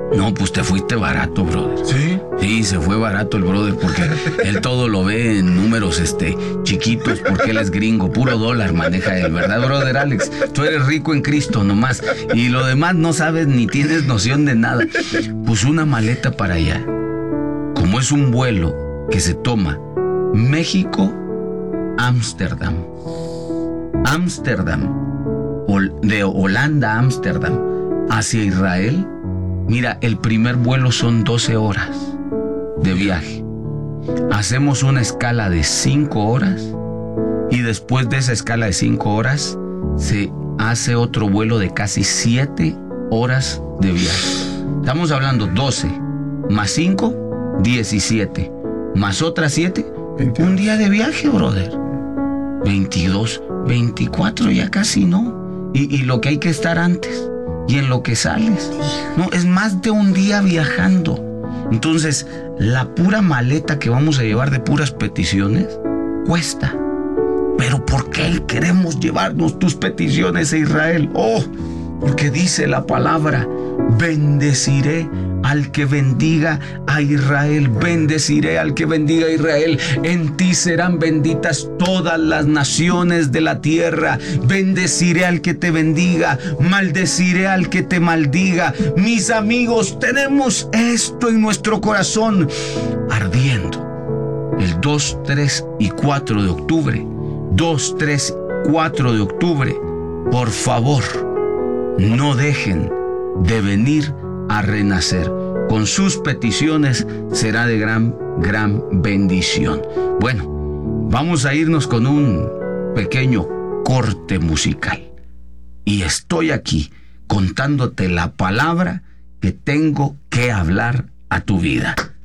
No, pues te fuiste barato, brother. ¿Sí? Sí, se fue barato el brother porque él todo lo ve en números chiquitos porque él es gringo, puro dólar maneja él, ¿verdad, brother Alex? Tú eres rico en Cristo nomás y lo demás no sabes ni tienes noción de nada. Pues una maleta para allá. Como es un vuelo que se toma México-Ámsterdam. De Holanda a Ámsterdam hacia Israel. Mira, el primer vuelo son 12 horas de viaje. Hacemos una escala de 5 horas y después de esa escala de 5 horas se hace otro vuelo de casi 7 horas de viaje. Estamos hablando 12 más 5, 17 más otras 7, 22. Un día de viaje, brother. 22, 24 ya casi, ¿no? Y lo que hay que estar antes y en lo que sales. No, es más de un día viajando. Entonces, la pura maleta que vamos a llevar de puras peticiones cuesta. Pero ¿por qué queremos llevarnos tus peticiones a Israel? Oh, porque dice la palabra, bendeciré al que bendiga a Israel, bendeciré al que bendiga a Israel. En ti serán benditas todas las naciones de la tierra. Bendeciré al que te bendiga, maldeciré al que te maldiga. Mis amigos, tenemos esto en nuestro corazón ardiendo. El 2, 3 y 4 de octubre. 2, 3, 4 de octubre. Por favor, no dejen de venir a renacer. Con sus peticiones será de gran bendición. Bueno, vamos a irnos con un pequeño corte musical. Y estoy aquí contándote la palabra que tengo que hablar a tu vida.